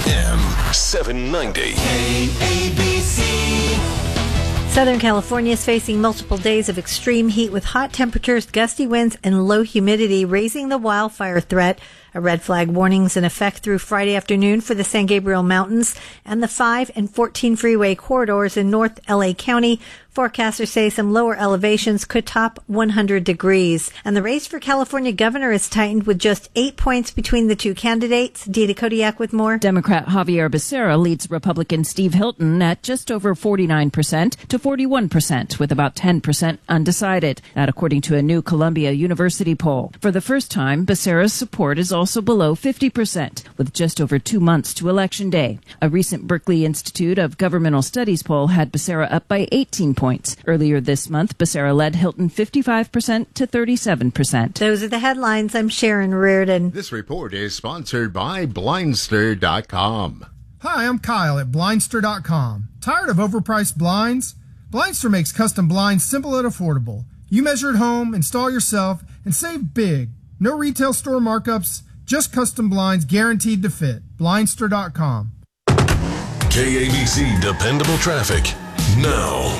AM 790. KABC. Southern California is facing multiple days of extreme heat with hot temperatures, gusty winds, and low humidity, raising the wildfire threat. A red flag warning is in effect through Friday afternoon for the San Gabriel Mountains and the 5 and 14 freeway corridors in North LA County. Forecasters say some lower elevations could top 100 degrees. And the race for California governor is tightened with just 8 points between the two candidates. Dita Kodiak with more. Democrat Javier Becerra leads Republican Steve Hilton at just over 49% to 41%, with about 10% undecided. That according to a new Columbia University poll. For the first time, Becerra's support is also below 50%, with just over 2 months to Election Day. A recent Berkeley Institute of Governmental Studies poll had Becerra up by 18 points. Earlier this month, Becerra led Hilton 55% to 37%. Those are the headlines. I'm Sharon Reardon. This report is sponsored by Blindster.com. Hi, I'm Kyle at Blindster.com. Tired of overpriced blinds? Blindster makes custom blinds simple and affordable. You measure at home, install yourself, and save big. No retail store markups, just custom blinds guaranteed to fit. Blindster.com. KABC Dependable Traffic now.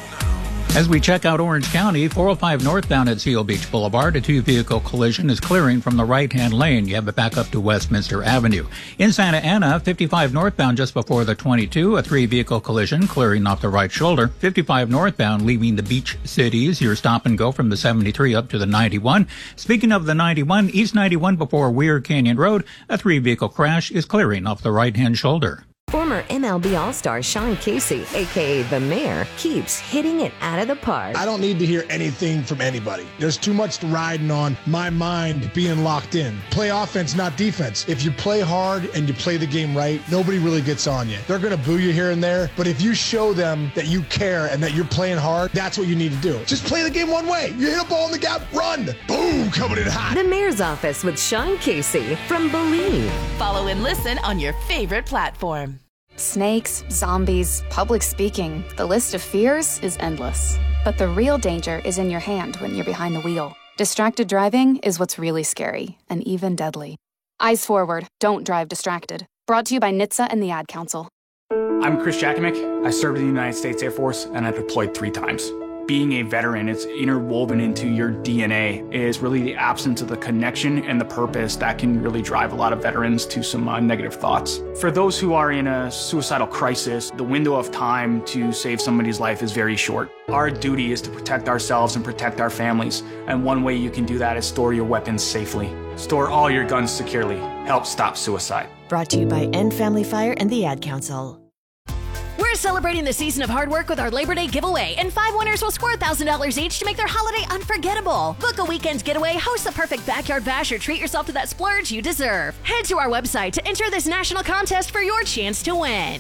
As we check out Orange County, 405 northbound at Seal Beach Boulevard, a two-vehicle collision is clearing from the right-hand lane. You have it back up to Westminster Avenue. In Santa Ana, 55 northbound just before the 22, a three-vehicle collision clearing off the right shoulder. 55 northbound leaving the beach cities. Your stop and go from the 73 up to the 91. Speaking of the 91, East 91 before Weir Canyon Road, a three-vehicle crash is clearing off the right-hand shoulder. Former MLB All-Star Sean Casey, a.k.a. The Mayor, keeps hitting it out of the park. I don't need to hear anything from anybody. There's too much riding on my mind being locked in. Play offense, not defense. If you play hard and you play the game right, nobody really gets on you. They're going to boo you here and there, but if you show them that you care and that you're playing hard, that's what you need to do. Just play the game one way. You hit a ball in the gap, run. Boom, coming in hot. The Mayor's Office with Sean Casey from Believe. Follow and listen on your favorite platform. Snakes, zombies, public speaking. The list of fears is endless. But the real danger is in your hand when you're behind the wheel. Distracted driving is what's really scary and even deadly. Eyes forward, don't drive distracted. Brought to you by NHTSA and the Ad Council. I'm Chris Jakimick. I served in the United States Air Force and I deployed 3 times. Being a veteran, it's interwoven into your DNA, is really the absence of the connection and the purpose that can really drive a lot of veterans to some negative thoughts. For those who are in a suicidal crisis, the window of time to save somebody's life is very short. Our duty is to protect ourselves and protect our families, and one way you can do that is store your weapons safely. Store all your guns securely. Help stop suicide. Brought to you by End Family Fire and the Ad Council. We're celebrating the season of hard work with our Labor Day giveaway, and 5 winners will score $1,000 each to make their holiday unforgettable. Book a weekend getaway, host the perfect backyard bash, or treat yourself to that splurge you deserve. Head to our website to enter this national contest for your chance to win.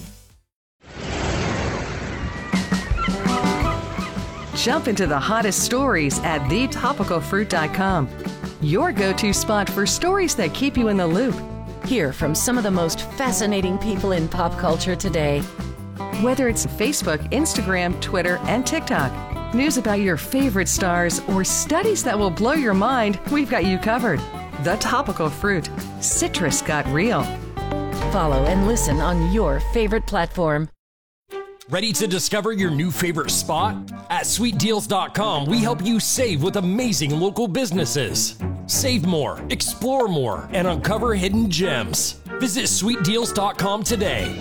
Jump into the hottest stories at thetopicalfruit.com. Your go-to spot for stories that keep you in the loop. Hear from some of the most fascinating people in pop culture today. Whether it's Facebook, Instagram, Twitter, and TikTok, news about your favorite stars, or studies that will blow your mind, we've got you covered. The Topical Fruit. Citrus got real. Follow and listen on your favorite platform. Ready to discover your new favorite spot? At sweetdeals.com, we help you save with amazing local businesses. Save more, explore more, and uncover hidden gems. Visit sweetdeals.com today.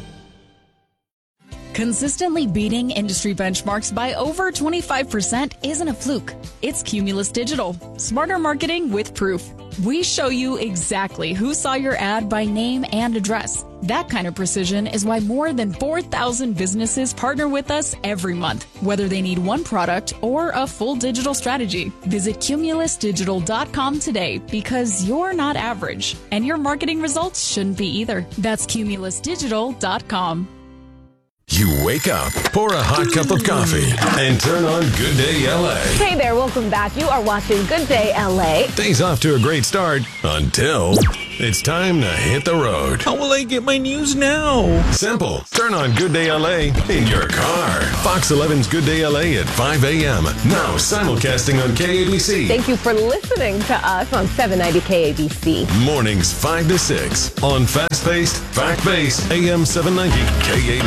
Consistently beating industry benchmarks by over 25% isn't a fluke. It's Cumulus Digital. Smarter marketing with proof. We show you exactly who saw your ad by name and address. That kind of precision is why more than 4,000 businesses partner with us every month, whether they need one product or a full digital strategy. Visit cumulusdigital.com today, because you're not average, and your marketing results shouldn't be either. That's cumulusdigital.com. You wake up, pour a hot cup of coffee, and turn on Good Day LA. Hey there, welcome back. You are watching Good Day LA. Day's off to a great start until... It's time to hit the road. How will I get my news now? Simple. Turn on Good Day LA in your car. Fox 11's Good Day LA at 5 a.m. Now simulcasting on KABC. Thank you for listening to us on 790 KABC. Mornings 5 to 6 on fast-paced, fact-based AM 790 KABC.